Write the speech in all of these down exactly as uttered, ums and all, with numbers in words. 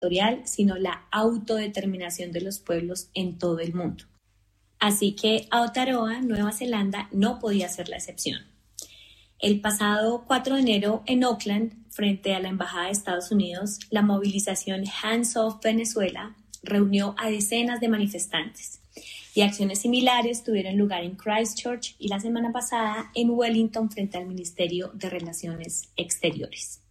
territorial, sino la autodeterminación de los pueblos en todo el mundo. Así que Aotearoa, Nueva Zelanda, no podía ser la excepción. El pasado cuatro de enero en Auckland, frente a la Embajada de Estados Unidos, la movilización Hands Off Venezuela reunió a decenas de manifestantes y acciones similares tuvieron lugar en Christchurch y la semana pasada en Wellington frente al Ministerio de Relaciones Exteriores.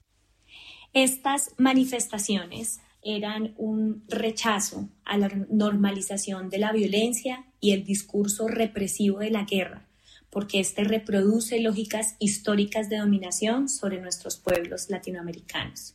Estas manifestaciones eran un rechazo a la normalización de la violencia y el discurso represivo de la guerra, porque este reproduce lógicas históricas de dominación sobre nuestros pueblos latinoamericanos.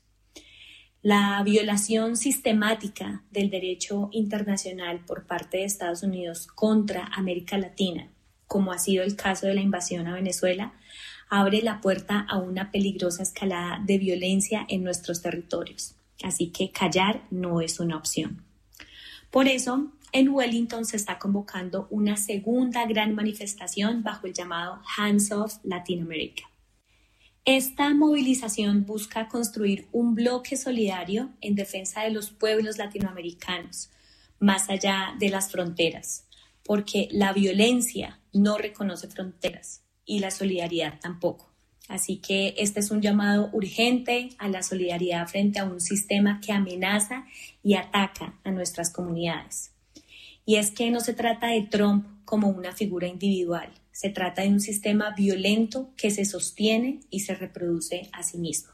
La violación sistemática del derecho internacional por parte de Estados Unidos contra América Latina, como ha sido el caso de la invasión a Venezuela, abre la puerta a una peligrosa escalada de violencia en nuestros territorios. Así que callar no es una opción. Por eso, en Wellington se está convocando una segunda gran manifestación bajo el llamado Hands Off Latinoamérica. Esta movilización busca construir un bloque solidario en defensa de los pueblos latinoamericanos, más allá de las fronteras, porque la violencia no reconoce fronteras y la solidaridad tampoco. Así que este es un llamado urgente a la solidaridad frente a un sistema que amenaza y ataca a nuestras comunidades. Y es que no se trata de Trump como una figura individual, se trata de un sistema violento que se sostiene y se reproduce a sí mismo.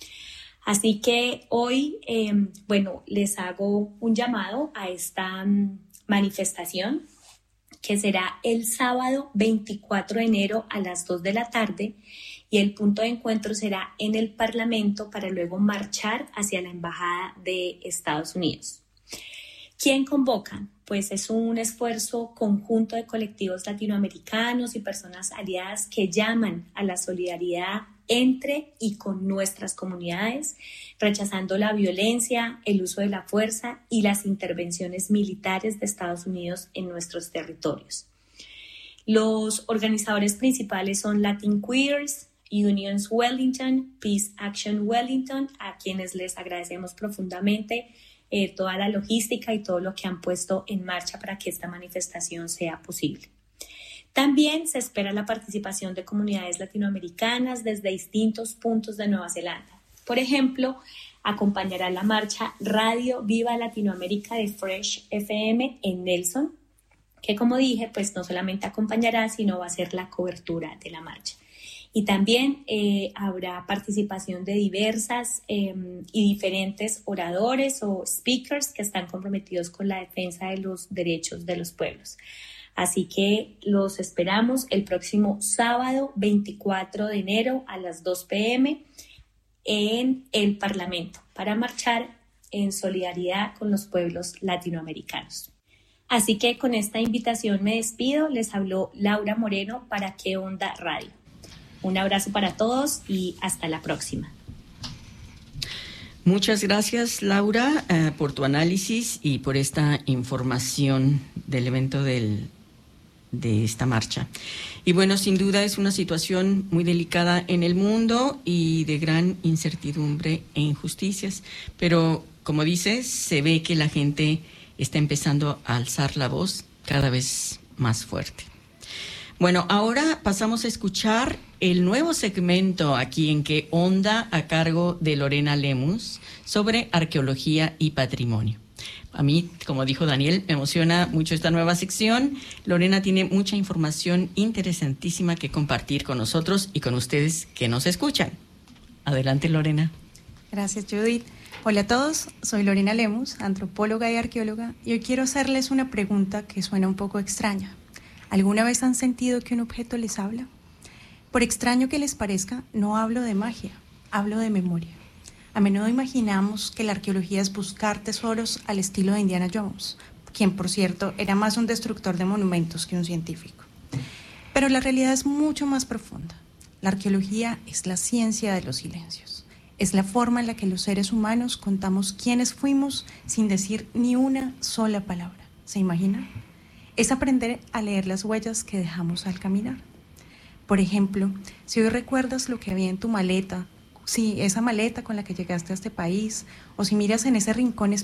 Así que hoy, eh, bueno, les hago un llamado a esta um, manifestación que será el sábado veinticuatro de enero a las dos de la tarde y el punto de encuentro será en el Parlamento para luego marchar hacia la Embajada de Estados Unidos. ¿Quién convoca? Pues es un esfuerzo conjunto de colectivos latinoamericanos y personas aliadas que llaman a la solidaridad entre y con nuestras comunidades, rechazando la violencia, el uso de la fuerza y las intervenciones militares de Estados Unidos en nuestros territorios. Los organizadores principales son Latin Queers, Unions Wellington, Peace Action Wellington, a quienes les agradecemos profundamente Eh, toda la logística y todo lo que han puesto en marcha para que esta manifestación sea posible. También se espera la participación de comunidades latinoamericanas desde distintos puntos de Nueva Zelanda. Por ejemplo, acompañará la marcha Radio Viva Latinoamérica de Fresh F M en Nelson, que como dije, pues no solamente acompañará, sino va a ser la cobertura de la marcha. Y también eh, habrá participación de diversas eh, y diferentes oradores o speakers que están comprometidos con la defensa de los derechos de los pueblos. Así que los esperamos el próximo sábado veinticuatro de enero a las dos pe eme en el Parlamento para marchar en solidaridad con los pueblos latinoamericanos. Así que con esta invitación me despido. Les habló Laura Moreno para ¿Qué Onda Radio? Un abrazo para todos y hasta la próxima. Muchas gracias, Laura, eh, por tu análisis y por esta información del evento del, de esta marcha. Y bueno, sin duda es una situación muy delicada en el mundo y de gran incertidumbre e injusticias, pero como dices, se ve que la gente está empezando a alzar la voz cada vez más fuerte. Bueno, ahora pasamos a escuchar el nuevo segmento aquí en ¿Qué Onda? A cargo de Lorena Lemus sobre arqueología y patrimonio. A mí, como dijo Daniel, me emociona mucho esta nueva sección. Lorena tiene mucha información interesantísima que compartir con nosotros y con ustedes que nos escuchan. Adelante, Lorena. Gracias, Judith. Hola a todos, soy Lorena Lemus, antropóloga y arqueóloga, y hoy quiero hacerles una pregunta que suena un poco extraña. ¿Alguna vez han sentido que un objeto les habla? Por extraño que les parezca, no hablo de magia, hablo de memoria. A menudo imaginamos que la arqueología es buscar tesoros al estilo de Indiana Jones, quien, por cierto, era más un destructor de monumentos que un científico. Pero la realidad es mucho más profunda. La arqueología es la ciencia de los silencios. Es la forma en la que los seres humanos contamos quiénes fuimos sin decir ni una sola palabra. ¿Se imaginan? Es aprender a leer las huellas que dejamos al caminar. Por ejemplo, si hoy recuerdas lo que había en tu maleta si esa maleta con la que llegaste a este país, o si miras en ese rincón